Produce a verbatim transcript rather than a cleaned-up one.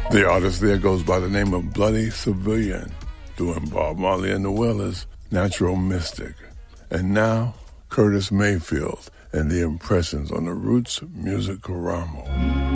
The artist there goes by the name of Bloody Civilian, doing Bob Marley and the Wailers, Natural Mystic. And now, Curtis Mayfield and the Impressions on the Roots Music Karamo.